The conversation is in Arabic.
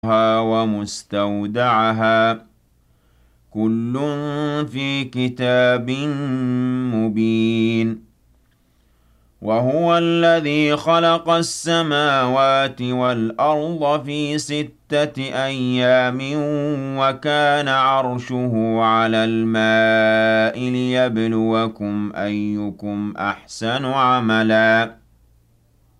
ومستودعها كل في كتاب مبين وهو الذي خلق السماوات والأرض في 6 أيام وكان عرشه على الماء ليبلوكم أيكم أحسن عملا